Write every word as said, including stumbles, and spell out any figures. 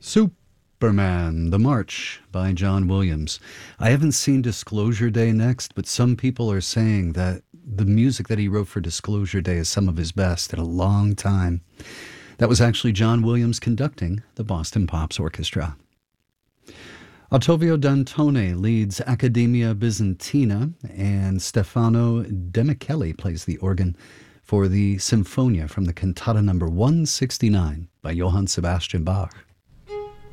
Superman, The March by John Williams. I haven't seen Disclosure Day next, but some people are saying that the music that he wrote for Disclosure Day is some of his best in a long time. That was actually John Williams conducting the Boston Pops Orchestra. Ottavio Dantone leads Accademia Byzantina, and Stefano Demicheli plays the organ for the Sinfonia from the Cantata number one sixty-nine by Johann Sebastian Bach.